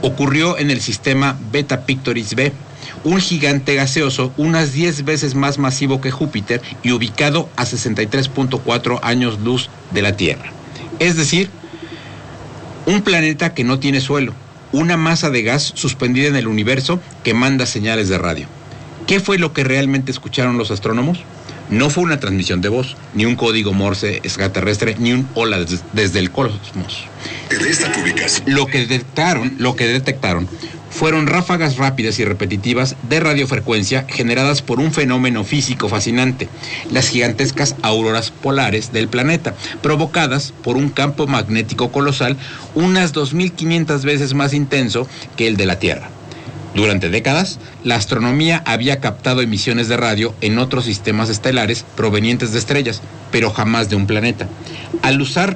ocurrió en el sistema Beta Pictoris b, un gigante gaseoso unas 10 veces más masivo que Júpiter y ubicado a 63.4 años luz de la Tierra. Es decir, un planeta que no tiene suelo, una masa de gas suspendida en el universo que manda señales de radio. ¿Qué fue lo que realmente escucharon los astrónomos? No fue una transmisión de voz, ni un código Morse extraterrestre, ni un hola desde el cosmos. De esta publicación. Lo que detectaron fueron ráfagas rápidas y repetitivas de radiofrecuencia generadas por un fenómeno físico fascinante, las gigantescas auroras polares del planeta, provocadas por un campo magnético colosal unas 2.500 veces más intenso que el de la Tierra. Durante décadas, la astronomía había captado emisiones de radio en otros sistemas estelares provenientes de estrellas, pero jamás de un planeta. Al usar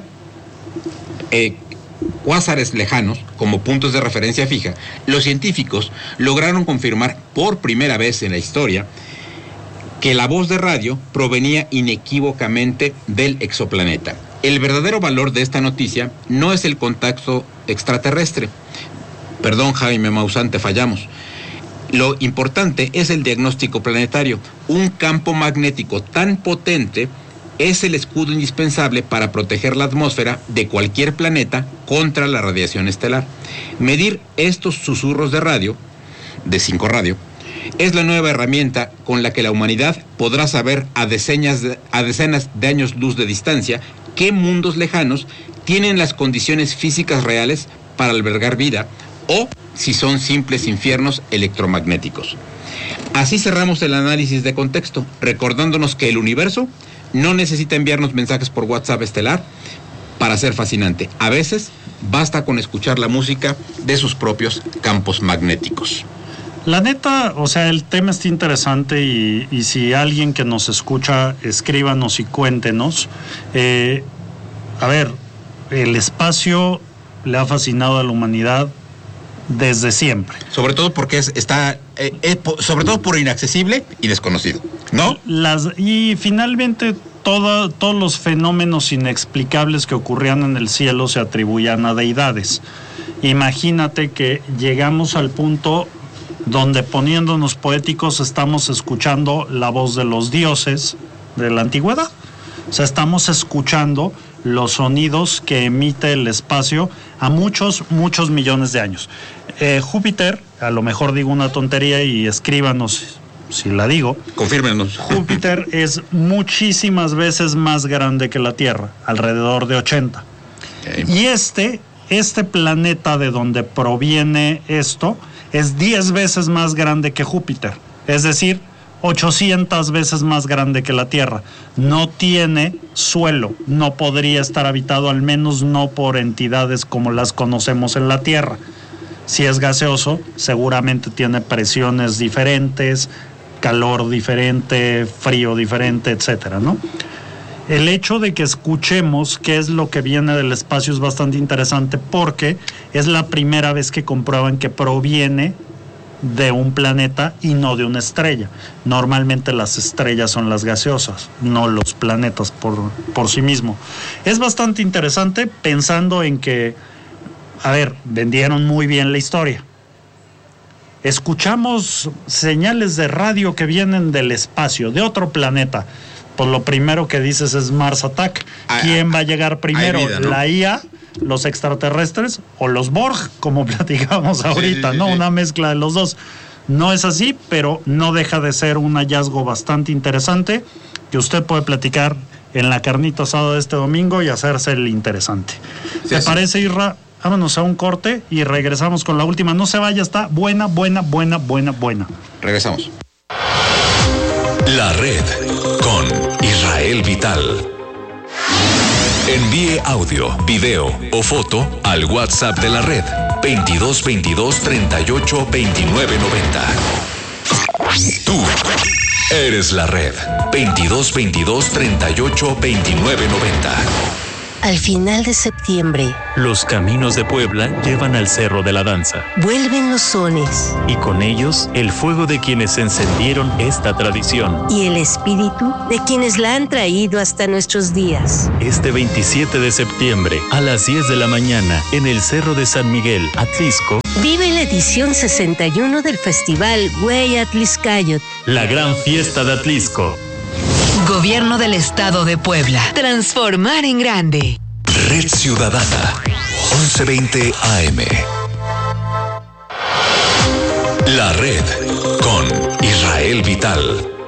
cuásares lejanos como puntos de referencia fija, los científicos lograron confirmar por primera vez en la historia que la voz de radio provenía inequívocamente del exoplaneta. El verdadero valor de esta noticia no es el contacto extraterrestre. Perdón, Jaime Maussan, te fallamos. Lo importante es el diagnóstico planetario. Un campo magnético tan potente es el escudo indispensable para proteger la atmósfera de cualquier planeta contra la radiación estelar. Medir estos susurros de radio, de 5 radio, es la nueva herramienta con la que la humanidad podrá saber a decenas de años luz de distancia qué mundos lejanos tienen las condiciones físicas reales para albergar vida, o si son simples infiernos electromagnéticos. Así cerramos el análisis de contexto, recordándonos que el universo no necesita enviarnos mensajes por WhatsApp estelar para ser fascinante. A veces basta con escuchar la música de sus propios campos magnéticos. La neta, o sea, el tema está interesante y si alguien que nos escucha, escríbanos y cuéntenos. A ver, el espacio le ha fascinado a la humanidad desde siempre. Sobre todo porque sobre todo por inaccesible y desconocido, ¿no? Y finalmente todos los fenómenos inexplicables que ocurrían en el cielo se atribuían a deidades. Imagínate que llegamos al punto donde, poniéndonos poéticos, estamos escuchando la voz de los dioses de la antigüedad. O sea, estamos escuchando los sonidos que emite el espacio a muchos millones de años. Júpiter, a lo mejor digo una tontería y escríbanos si la digo. Confírmenos. Júpiter es muchísimas veces más grande que la Tierra, alrededor de 80. Okay. Y este planeta de donde proviene esto es 10 veces más grande que Júpiter, es decir, 800 veces más grande que la Tierra. No tiene suelo, no podría estar habitado, al menos no por entidades como las conocemos en la Tierra. Si es gaseoso, seguramente tiene presiones diferentes, calor diferente, frío diferente, etcétera, ¿no? El hecho de que escuchemos qué es lo que viene del espacio es bastante interesante porque es la primera vez que comprueban que proviene de un planeta y no de una estrella. Normalmente las estrellas son las gaseosas, no los planetas por sí mismo. Es bastante interesante pensando en que, a ver, vendieron muy bien la historia. Escuchamos señales de radio que vienen del espacio, de otro planeta. Pues lo primero que dices es Mars Attack. ¿Quién va a llegar primero? Vida, ¿no? ¿La IA, los extraterrestres o los Borg, como platicábamos ahorita, sí, ¿no? Sí. Una mezcla de los dos. No es así, pero no deja de ser un hallazgo bastante interesante que usted puede platicar en la carnita asada de este domingo y hacerse el interesante. Sí, ¿te parece, Isra? Vámonos a un corte y regresamos con la última. No se vaya, está buena. Regresamos. La red con Israel Vital. Envíe audio, video o foto al WhatsApp de la red 2222 38 29 90. Tú eres la red 2222 38 29 90. Al final de septiembre, los caminos de Puebla llevan al Cerro de la Danza. Vuelven los sones. Y con ellos, el fuego de quienes encendieron esta tradición. Y el espíritu de quienes la han traído hasta nuestros días. Este 27 de septiembre, a las 10 de la mañana, en el Cerro de San Miguel, Atlisco, Vive la edición 61 del Festival Güey Atliscayot. La gran fiesta de Atlisco. Gobierno del Estado de Puebla. Transformar en grande. Red Ciudadana, 1120 AM. La Red con Israel Vital.